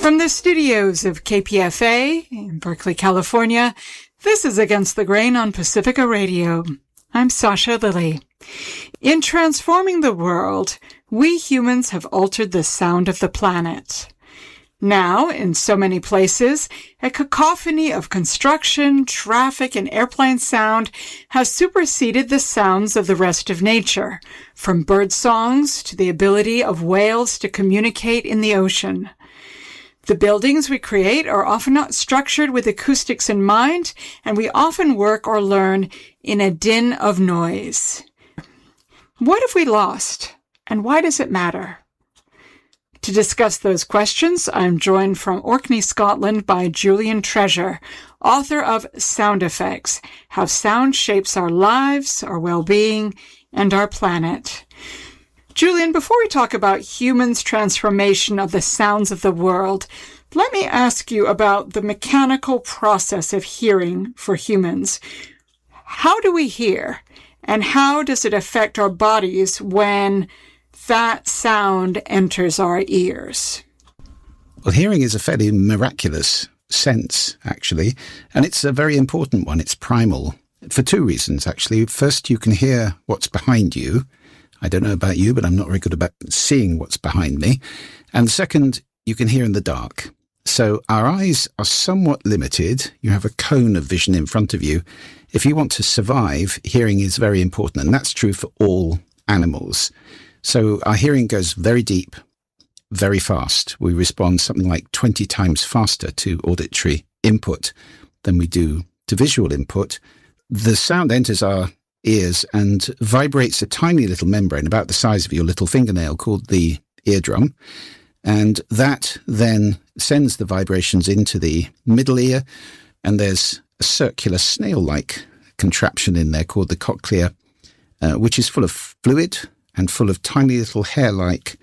From the studios of KPFA in Berkeley, California, this is Against the Grain on Pacifica Radio. I'm Sasha Lilly. In transforming the world, we humans have altered the sound of the planet. Now, in so many places, a cacophony of construction, traffic, and airplane sound has superseded the sounds of the rest of nature, from bird songs to the ability of whales to communicate in the ocean. The buildings we create are often not structured with acoustics in mind, and we often work or learn in a din of noise. What have we lost, and why does it matter? To discuss those questions, I'm joined from Orkney, Scotland by Julian Treasure, author of Sound Effects, How Sound Shapes Our Lives, Our Well-Being, and Our Planet. Julian, before we talk about humans' transformation of the sounds of the world, let me ask you about the mechanical process of hearing for humans. How do we hear, and how does it affect our bodies when that sound enters our ears? Well, hearing is a fairly miraculous sense, actually, and it's a very important one. It's primal for two reasons, actually. First, you can hear what's behind you. I don't know about you, but I'm not very good about seeing what's behind me. And second, you can hear in the dark. So our eyes are somewhat limited. You have a cone of vision in front of you. If you want to survive, hearing is very important, and that's true for all animals. So our hearing goes very deep, very fast. We respond something like 20 times faster to auditory input than we do to visual input. The sound enters our ears and vibrates a tiny little membrane about the size of your little fingernail called the eardrum. And that then sends the vibrations into the middle ear. And there's a circular snail-like contraption in there called the cochlea, which is full of fluid and full of tiny little hair-like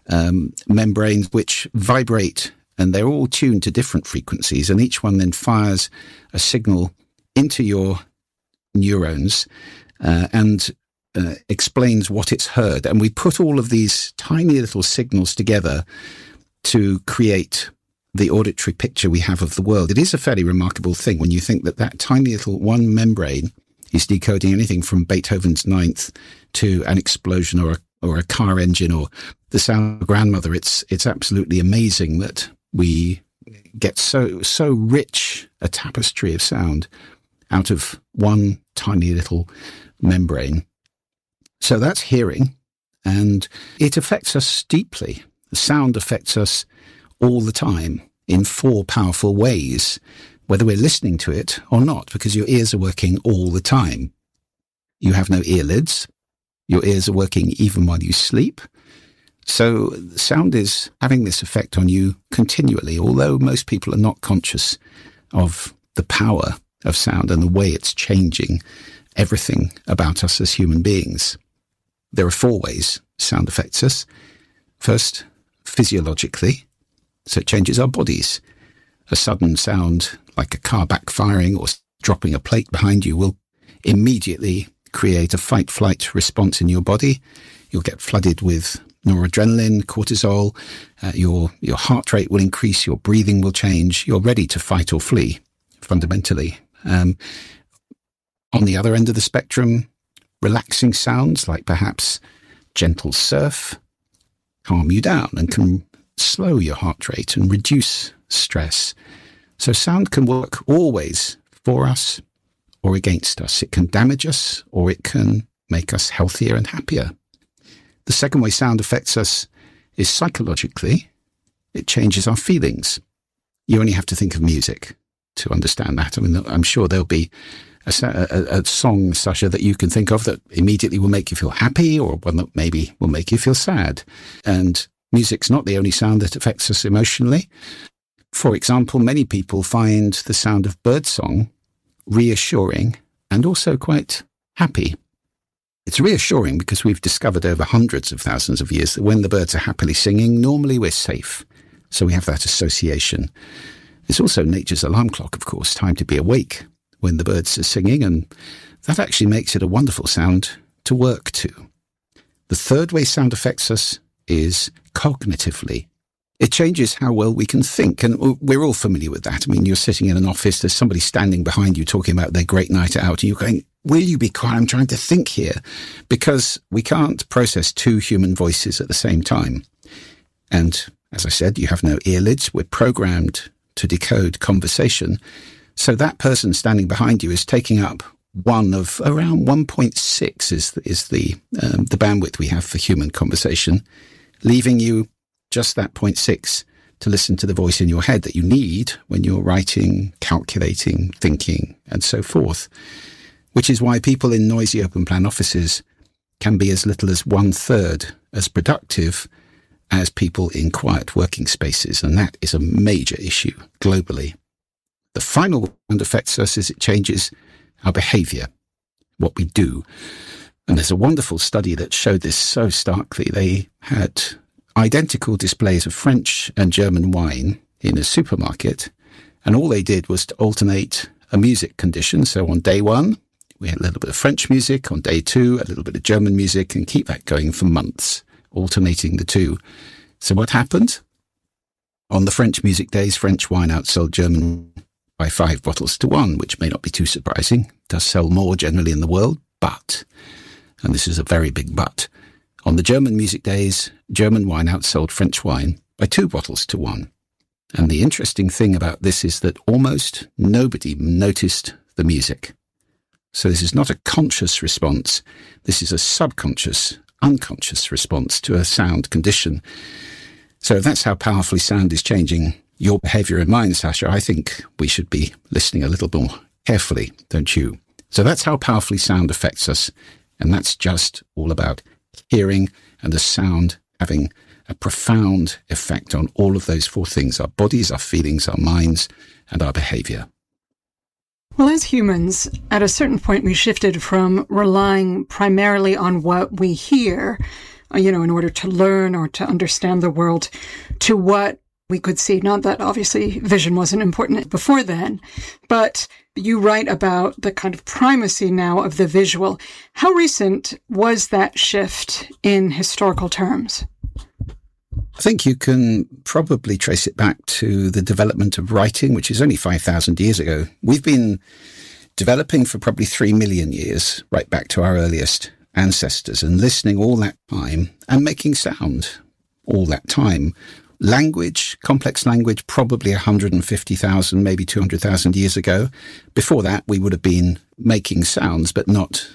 membranes which vibrate, and they're all tuned to different frequencies, and each one then fires a signal into your neurons and explains what it's heard. And we put all of these tiny little signals together to create the auditory picture we have of the world. It is a fairly remarkable thing when you think that that tiny little one membrane is decoding anything from Beethoven's Ninth to an explosion or a car engine or the sound of grandmother. It's absolutely amazing that we get so rich a tapestry of sound out of one tiny little membrane. So that's hearing, and it affects us deeply. The sound affects us all the time in four powerful ways, whether we're listening to it or not, because your ears are working all the time. You have no earlids. Your ears are working even while you sleep. So sound is having this effect on you continually, although most people are not conscious of the power of sound and the way it's changing everything about us as human beings. There are four ways sound affects us. First, physiologically, so it changes our bodies. A sudden sound like a car backfiring or dropping a plate behind you will immediately create a fight-flight response in your body. You'll get flooded with noradrenaline, cortisol, your heart rate will increase, your breathing will change, you're ready to fight or flee, fundamentally. On the other end of the spectrum, relaxing sounds like perhaps gentle surf calm you down and can slow your heart rate and reduce stress. So sound can work always for us or against us. It can damage us or it can make us healthier and happier. The second way sound affects us is psychologically. It changes our feelings. You only have to think of music to understand that. I mean, I'm sure there'll be a song, Sasha, that you can think of that immediately will make you feel happy, or one that maybe will make you feel sad. And music's not the only sound that affects us emotionally. For example, many people find the sound of birdsong reassuring and also quite happy. It's reassuring because we've discovered over hundreds of thousands of years that when the birds are happily singing, normally we're safe. So we have that association. It's also nature's alarm clock, of course, time to be awake when the birds are singing, and that actually makes it a wonderful sound to work to. The third way sound affects us is cognitively. It changes how well we can think, and we're all familiar with that. I mean, you're sitting in an office, there's somebody standing behind you talking about their great night out, and you're going, will you be quiet? I'm trying to think here. Because we can't process two human voices at the same time. And as I said, you have no earlids. We're programmed to decode conversation. So that person standing behind you is taking up one of around 1.6 is the bandwidth we have for human conversation, leaving you just that 0.6 to listen to the voice in your head that you need when you're writing, calculating, thinking, and so forth. Which is why people in noisy open plan offices can be as little as 1/3 as productive as people in quiet working spaces. And that is a major issue globally. The final one that affects us is it changes our behavior, what we do. And there's a wonderful study that showed this so starkly. They had identical displays of French and German wine in a supermarket, and all they did was to alternate a music condition. So on day one, we had a little bit of French music. On day two, a little bit of German music, and keep that going for months, alternating the two. So what happened? On the French music days, French wine outsold German by 5 bottles to 1, which may not be too surprising. It does sell more generally in the world, but, and this is a very big but, on the German music days, German wine outsold French wine by 2 bottles to 1. And the interesting thing about this is that almost nobody noticed the music. So this is not a conscious response. This is a subconscious, unconscious response to a sound condition. So that's how powerfully sound is changing your behavior and mine, Sasha. I think we should be listening a little more carefully, don't you? So that's how powerfully sound affects us. And that's just all about hearing and the sound having a profound effect on all of those 4 things: our bodies, our feelings, our minds, and our behavior. Well, as humans, at a certain point, we shifted from relying primarily on what we hear, in order to learn or to understand the world, to what we could see. Not that obviously vision wasn't important before then, but you write about the kind of primacy now of the visual. How recent was that shift in historical terms? I think you can probably trace it back to the development of writing, which is only 5,000 years ago. We've been developing for probably 3 million years, right back to our earliest ancestors, and listening all that time and making sound all that time. Language, complex language, probably 150,000, maybe 200,000 years ago. Before that, we would have been making sounds, but not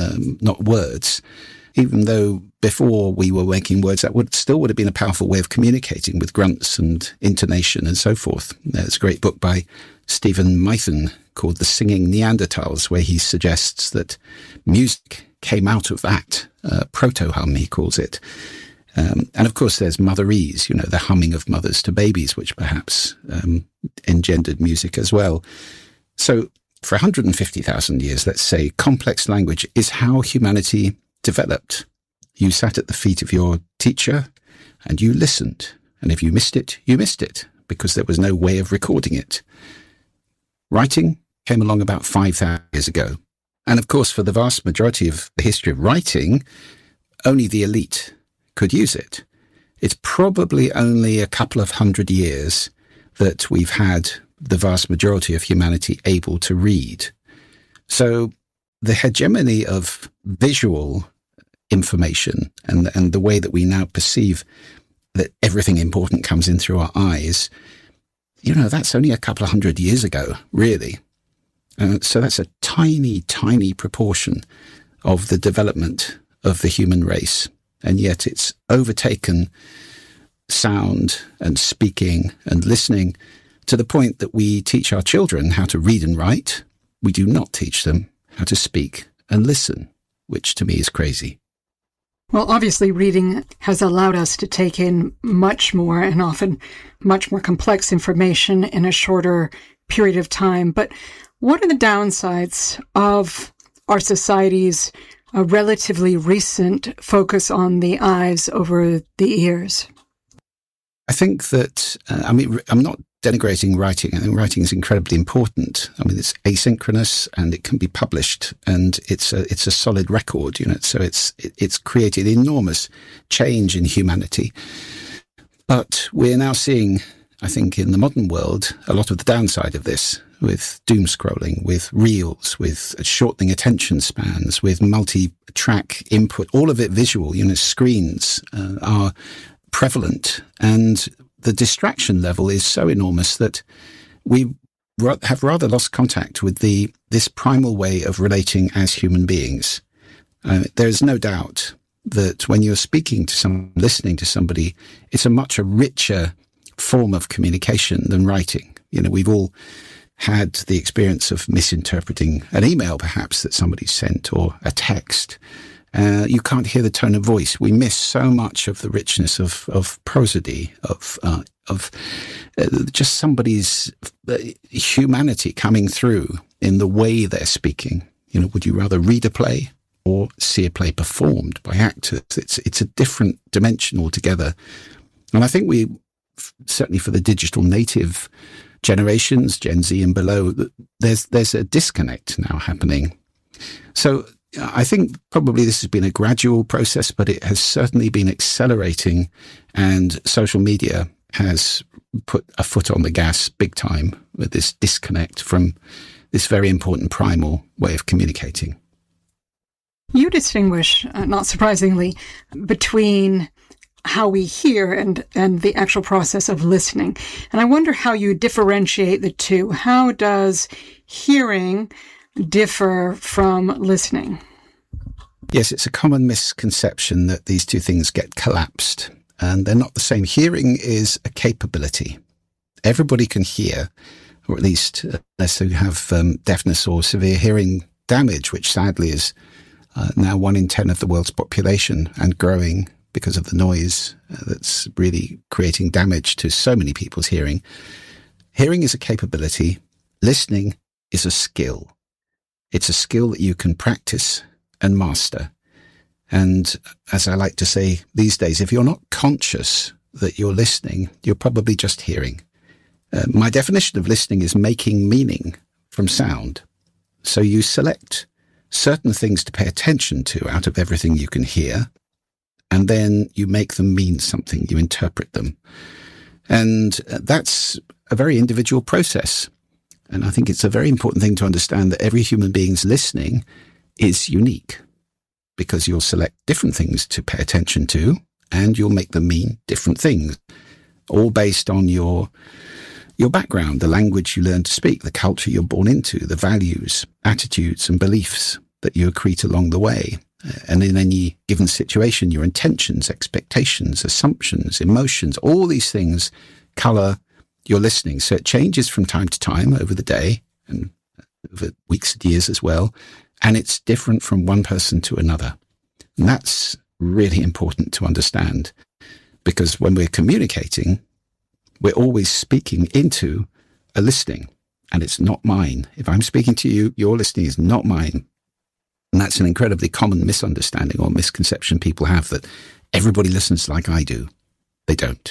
words. Even though before we were making words, that would have been a powerful way of communicating with grunts and intonation and so forth. There's a great book by Stephen Mython called The Singing Neanderthals, where he suggests that music came out of that, proto-hum, he calls it. And of course, there's motherese, the humming of mothers to babies, which perhaps engendered music as well. So for 150,000 years, let's say, complex language is how humanity developed. You sat at the feet of your teacher and you listened. And if you missed it, you missed it, because there was no way of recording it. Writing came along about 5,000 years ago. And of course, for the vast majority of the history of writing, only the elite could use it. It's probably only a couple of 100 years that we've had the vast majority of humanity able to read. So the hegemony of visual information and the way that we now perceive that everything important comes in through our eyes, that's only a couple of 100 years ago, really. So that's a tiny, tiny proportion of the development of the human race. And yet it's overtaken sound and speaking and listening to the point that we teach our children how to read and write. We do not teach them how to speak and listen, which to me is crazy. Well, obviously, reading has allowed us to take in much more and often much more complex information in a shorter period of time. But what are the downsides of our society's a relatively recent focus on the eyes over the ears? I think that, I'm not denigrating writing. I think writing is incredibly important. It's asynchronous and it can be published, and it's a solid record, so it's created enormous change in humanity. But we're now seeing, I think, in the modern world, a lot of the downside of this, with doom scrolling, with reels, with shortening attention spans, with multi-track input, all of it visual. Screens are prevalent, and the distraction level is so enormous that we have rather lost contact with this primal way of relating as human beings. There's no doubt that when you're speaking to someone, listening to somebody, it's a much richer form of communication than writing. We've all had the experience of misinterpreting an email, perhaps, that somebody sent, or a text. You can't hear the tone of voice. We miss so much of the richness of prosody, of just somebody's humanity coming through in the way they're speaking. Would you rather read a play or see a play performed by actors? It's a different dimension altogether. And I think certainly for the digital native generations, Gen Z and below, there's a disconnect now happening. So I think probably this has been a gradual process, but it has certainly been accelerating, and social media has put a foot on the gas big time with this disconnect from this very important primal way of communicating. You distinguish, not surprisingly, between how we hear and the actual process of listening. And I wonder how you differentiate the two. How does hearing differ from listening? Yes, it's a common misconception that these two things get collapsed, and they're not the same. Hearing is a capability. Everybody can hear, or at least unless you have deafness or severe hearing damage, which sadly is now 1 in 10 of the world's population and growing because of the noise that's really creating damage to so many people's hearing. Hearing is a capability. Listening is a skill. It's a skill that you can practice and master. And as I like to say these days, if you're not conscious that you're listening, you're probably just hearing. My definition of listening is making meaning from sound. So you select certain things to pay attention to out of everything you can hear, and then you make them mean something, you interpret them. And that's a very individual process. And I think it's a very important thing to understand that every human being's listening is unique, because you'll select different things to pay attention to, and you'll make them mean different things, all based on your background, the language you learn to speak, the culture you're born into, the values, attitudes, and beliefs that you accrete along the way. And in any given situation, your intentions, expectations, assumptions, emotions, all these things colour your listening. So it changes from time to time over the day and over weeks and years as well. And it's different from one person to another. And that's really important to understand, because when we're communicating, we're always speaking into a listening, and it's not mine. If I'm speaking to you, your listening is not mine. And that's an incredibly common misunderstanding or misconception people have, that everybody listens like I do. They don't.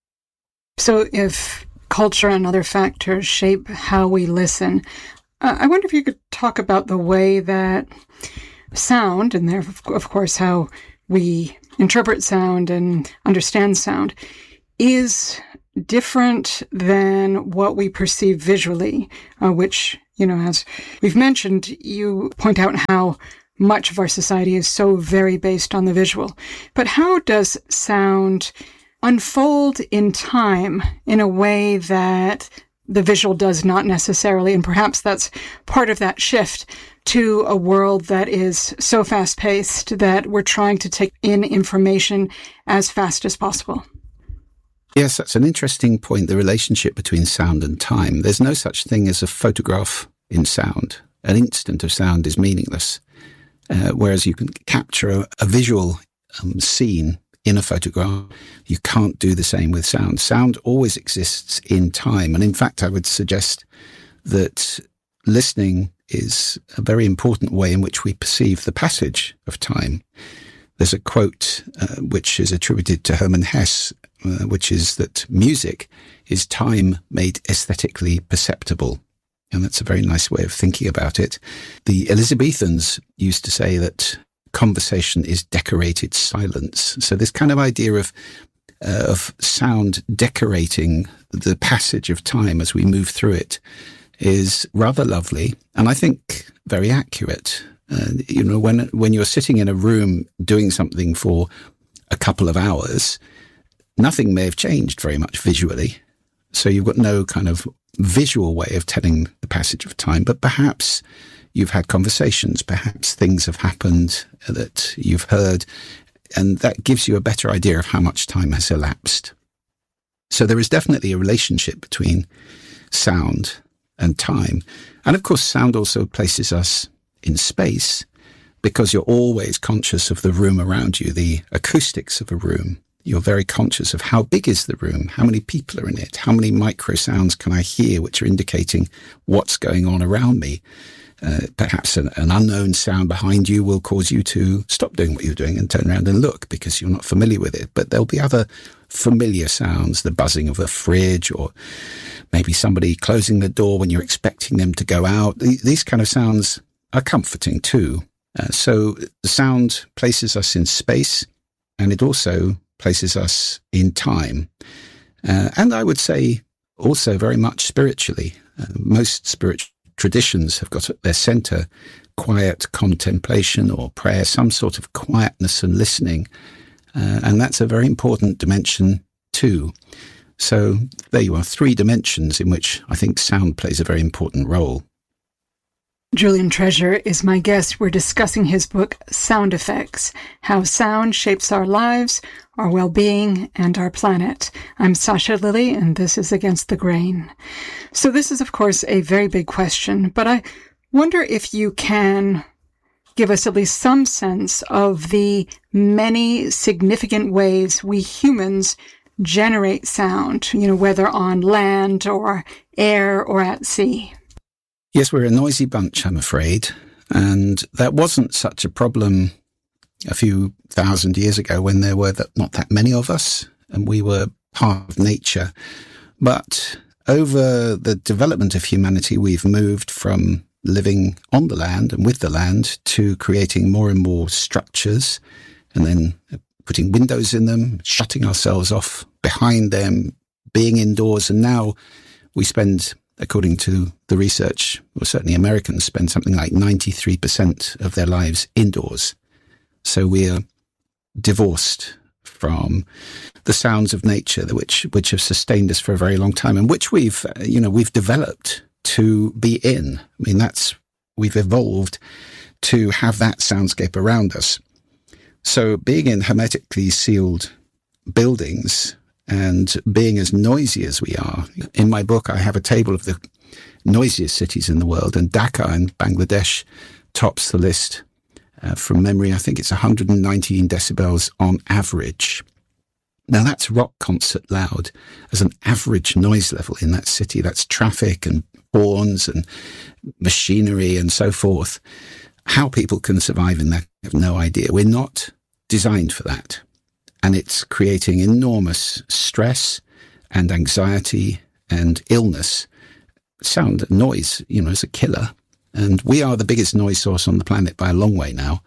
So if culture and other factors shape how we listen, I wonder if you could talk about the way that sound, and there, of course, how we interpret sound and understand sound, is different than what we perceive visually, which, as we've mentioned, you point out how much of our society is so very based on the visual. But how does sound unfold in time in a way that the visual does not necessarily? And perhaps that's part of that shift to a world that is so fast-paced that we're trying to take in information as fast as possible. Yes, that's an interesting point, the relationship between sound and time. There's no such thing as a photograph in sound. An instant of sound is meaningless, whereas you can capture a visual scene in a photograph. You can't do the same with sound. Sound always exists in time. And in fact, I would suggest that listening is a very important way in which we perceive the passage of time. There's a quote which is attributed to Hermann Hesse, which is that music is time made aesthetically perceptible. And that's a very nice way of thinking about it. The Elizabethans used to say that conversation is decorated silence. So this kind of idea of of sound decorating the passage of time as we move through it is rather lovely, and I think very accurate. When you're sitting in a room doing something for a couple of hours, nothing may have changed very much visually. So you've got no kind of visual way of telling the passage of time, but perhaps you've had conversations, perhaps things have happened that you've heard, and that gives you a better idea of how much time has elapsed. So there is definitely a relationship between sound and time. And of course, sound also places us in space, because you're always conscious of the room around you, the acoustics of a room. You're very conscious of how big is the room, how many people are in it, how many micro sounds can I hear which are indicating what's going on around me. Perhaps an unknown sound behind you will cause you to stop doing what you're doing and turn around and look because you're not familiar with it. But there'll be other familiar sounds, the buzzing of a fridge, or maybe somebody closing the door when you're expecting them to go out. These kind of sounds are comforting too. So the sound places us in space, and it also places us in time. And I would say also very much spiritually. Most spiritual traditions have got at their centre quiet contemplation or prayer, some sort of quietness and listening. And that's a very important dimension too. So there you are, 3 dimensions in which I think sound plays a very important role. Julian Treasure is my guest. We're discussing his book, Sound Effects, How Sound Shapes Our Lives, Our Well-Being, and Our Planet. I'm Sasha Lilley, and this is Against the Grain. So this is, of course, a very big question, but I wonder if you can give us at least some sense of the many significant ways we humans generate sound, whether on land or air or at sea. Yes, we're a noisy bunch, I'm afraid. And that wasn't such a problem a few thousand years ago when there were not that many of us and we were part of nature. But over the development of humanity, we've moved from living on the land and with the land to creating more and more structures and then putting windows in them, shutting ourselves off behind them, being indoors. And now we spend, according to the research, or certainly Americans spend something like 93% of their lives indoors. So we are divorced from the sounds of nature, which have sustained us for a very long time, and which we've developed to be in. I mean, we've evolved to have that soundscape around us. So being in hermetically sealed buildings and being as noisy as we are. In my book, I have a table of the noisiest cities in the world, and Dhaka in Bangladesh tops the list. From memory, I think it's 119 decibels on average. Now, that's rock concert loud as an average noise level in that city. That's traffic and horns and machinery and so forth. How people can survive in that, I have no idea. We're not designed for that. And it's creating enormous stress and anxiety and illness. Sound, noise, is a killer. And we are the biggest noise source on the planet by a long way now.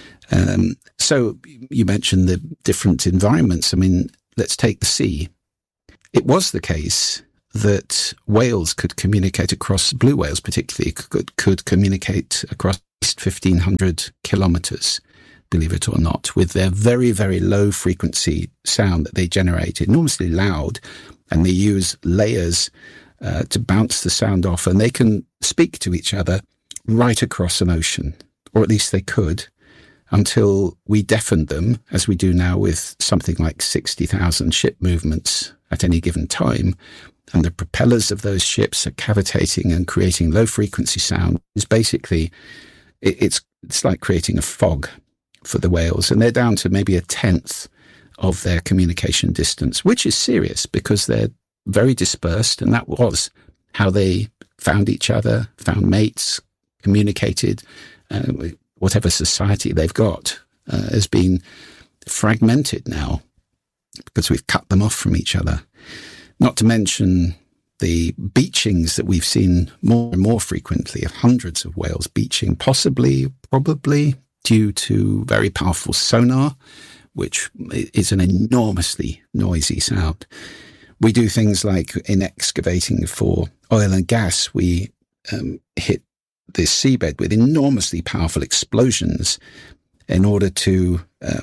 So you mentioned the different environments. I mean, let's take the sea. It was the case that whales could communicate across, blue whales particularly, could communicate across 1,500 kilometers, believe it or not, with their very, very low frequency sound that they generate, enormously loud, and they use layers to bounce the sound off, and they can speak to each other right across an ocean, or at least they could, until we deafened them, as we do now with something like 60,000 ship movements at any given time. And the propellers of those ships are cavitating and creating low frequency sound. Is basically, it's like creating a fog for the whales, and they're down to maybe 1/10 of their communication distance, which is serious because they're very dispersed, and that was how they found each other, found mates, communicated. Whatever society they've got has been fragmented now because we've cut them off from each other. Not to mention the beachings that we've seen more and more frequently of hundreds of whales beaching, probably due to very powerful sonar, which is an enormously noisy sound. We do things like in excavating for oil and gas, we hit the seabed with enormously powerful explosions in order to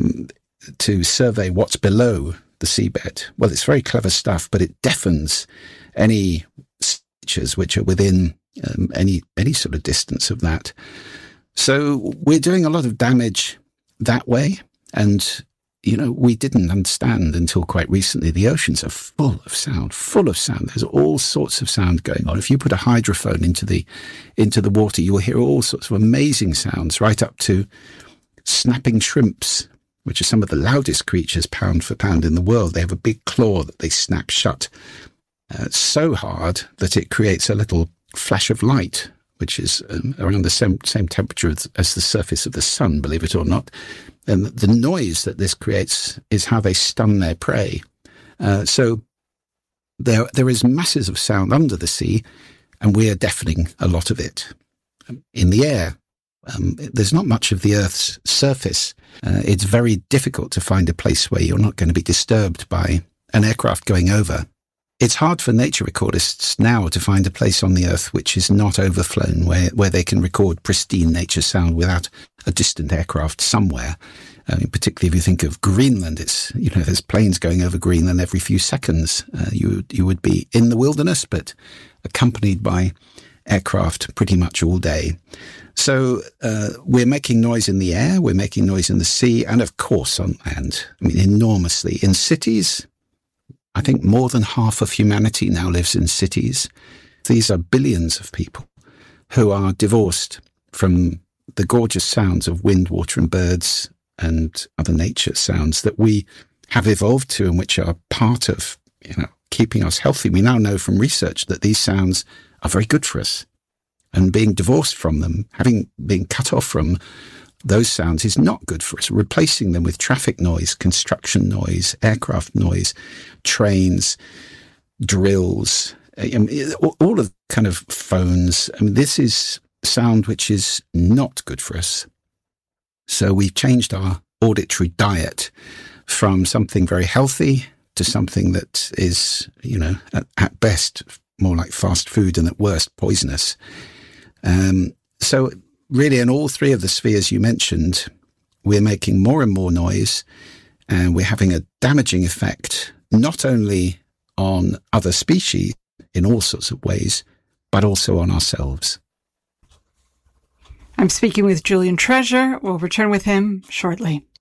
survey what's below the seabed. Well, it's very clever stuff, but it deafens any creatures which are within any sort of distance of that. So we're doing a lot of damage that way. And, we didn't understand until quite recently, the oceans are full of sound. There's all sorts of sound going on. If you put a hydrophone into the water, you'll hear all sorts of amazing sounds, right up to snapping shrimps, which are some of the loudest creatures pound for pound in the world. They have a big claw that they snap shut so hard that it creates a little flash of light, which is around the same temperature as the surface of the sun, believe it or not. And the noise that this creates is how they stun their prey. So there is masses of sound under the sea, and we are deafening a lot of it. In the air, there's not much of the Earth's surface. It's very difficult to find a place where you're not going to be disturbed by an aircraft going over. It's hard for nature recordists now to find a place on the Earth which is not overflown, where they can record pristine nature sound without a distant aircraft somewhere. Particularly if you think of Greenland, it's, there's planes going over Greenland every few seconds. You would be in the wilderness, but accompanied by aircraft pretty much all day. So we're making noise in the air, we're making noise in the sea, and of course on land. Enormously. In cities, I think more than half of humanity now lives in cities. These are billions of people who are divorced from the gorgeous sounds of wind, water and birds and other nature sounds that we have evolved to and which are part of, keeping us healthy. We now know from research that these sounds are very good for us. And being divorced from them, having been cut off from those sounds is not good for us. Replacing them with traffic noise, construction noise, aircraft noise, trains, drills, all of kind of phones. This is sound which is not good for us. So we've changed our auditory diet from something very healthy to something that is, at best more like fast food and at worst poisonous. So really, in all three of the spheres you mentioned, we're making more and more noise, and we're having a damaging effect, not only on other species in all sorts of ways, but also on ourselves. I'm speaking with Julian Treasure. We'll return with him shortly.